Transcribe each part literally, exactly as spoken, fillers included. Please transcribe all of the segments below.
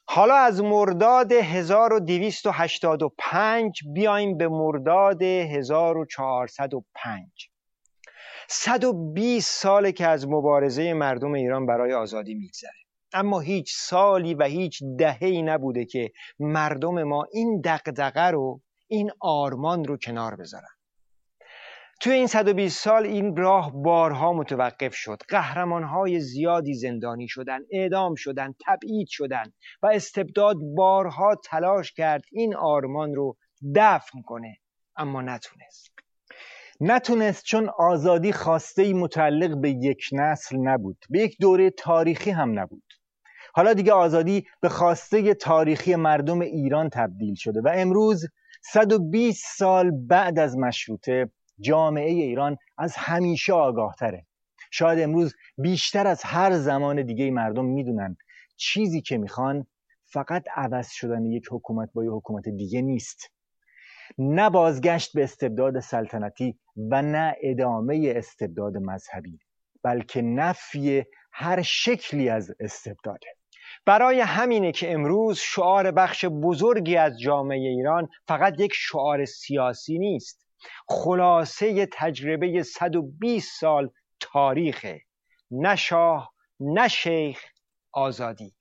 حالا از مرداد هزار و دویست و هشتاد و پنج بیایم به مرداد هزار و چهارصد و پنج. صد و بیست ساله که از مبارزه مردم ایران برای آزادی میگذره، اما هیچ سالی و هیچ دهه‌ای نبوده که مردم ما این دغدغه رو، این آرمان رو کنار بذارن. توی این صد و بیست سال این راه بارها متوقف شد. قهرمانهای زیادی زندانی شدن، اعدام شدن، تبعید شدن و استبداد بارها تلاش کرد این آرمان رو دفن کنه، اما نتونست. نتونست چون آزادی خواسته‌ای متعلق به یک نسل نبود، به یک دوره تاریخی هم نبود. حالا دیگه آزادی به خواسته تاریخی مردم ایران تبدیل شده و امروز صد و بیست سال بعد از مشروطه جامعه ایران از همیشه آگاه تره. شاید امروز بیشتر از هر زمان دیگه مردم میدونن چیزی که میخوان فقط عوض شدن یک حکومت با یک حکومت دیگه نیست، نه بازگشت به استبداد سلطنتی و نه ادامه استبداد مذهبی، بلکه نفی هر شکلی از استبداده. برای همینه که امروز شعار بخش بزرگی از جامعه ایران فقط یک شعار سیاسی نیست، خلاصه تجربه صد و بیست سال تاریخه. نه شاه، نه شیخ، آزادی.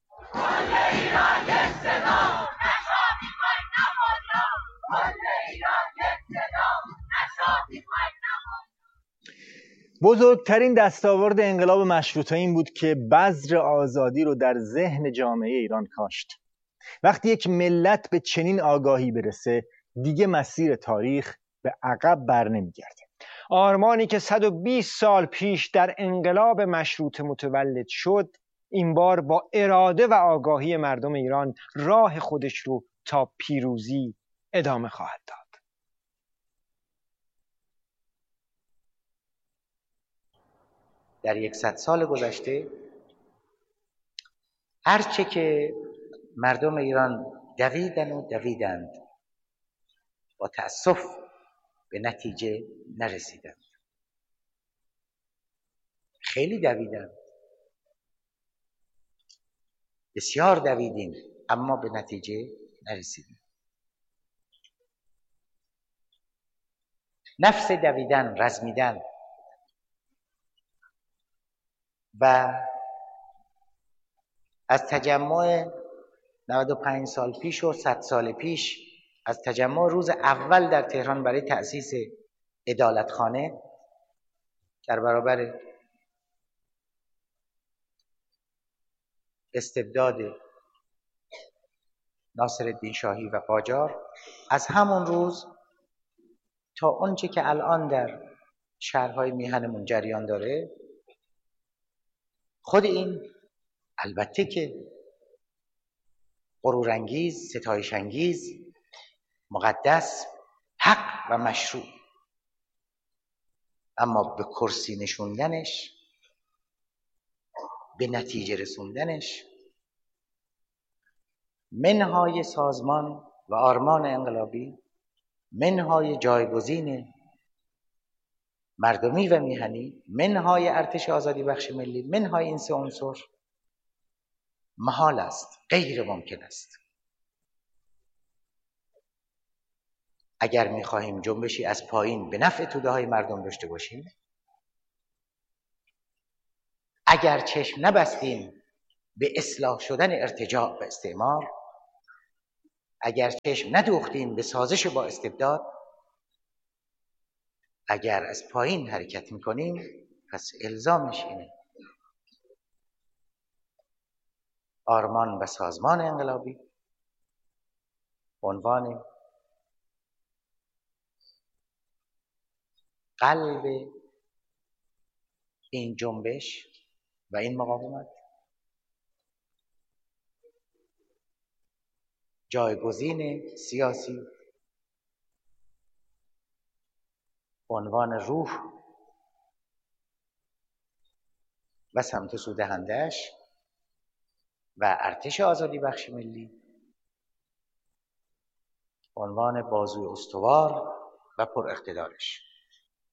بزرگترین دستاورد انقلاب مشروطه این بود که بذر آزادی رو در ذهن جامعه ایران کاشت. وقتی یک ملت به چنین آگاهی برسه، دیگه مسیر تاریخ به عقب بر نمیگرده. آرمانی که صد و بیست سال پیش در انقلاب مشروطه متولد شد، این بار با اراده و آگاهی مردم ایران راه خودش رو تا پیروزی ادامه خواهد داد. در یکصد سال گذشته هرچه که مردم ایران دویدن و دویدند، با تأسف به نتیجه نرسیدند. خیلی دویدند، بسیار دویدیم، اما به نتیجه نرسیدیم. نفس دویدن، رزمیدن و از تجمع نود و پنج سال پیش و صد سال پیش، از تجمع روز اول در تهران برای تأسیس عدالتخانه در برابر استبداد ناصرالدین شاهی و قاجار، از همون روز تا اونچه که الان در شهرهای میهنمون جریان داره، خود این البته که غرورانگیز، ستایش‌انگیز، مقدس، حق و مشروع، اما به کرسی نشوندنش، به نتیجه رسوندنش، منهای سازمان و آرمان انقلابی، منهای جایگزین مردمی و میهنی، منهای ارتش آزادی بخش ملی، منهای این سه عنصر محال است، غیر ممکن است. اگر میخواهیم جنبشی از پایین به نفع توده های مردم داشته باشیم، اگر چشم نبستیم به اصلاح شدن ارتجاع و استعمار، اگر چشم ندوختیم به سازش با استبداد، اگر از پایین حرکت میکنیم، پس الزامش اینه آرمان و سازمان انقلابی عنوان قلب این جنبش و این مقاومت، جایگزین سیاسی، عنوان روح و سمت سو دهنده‌اش و ارتش آزادی بخش ملی عنوان بازوی استوار و پر اقتدارش.